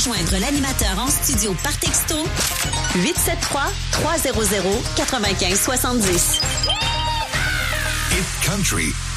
rejoindre l'animateur en studio par texto 873-300-9570. Hit Country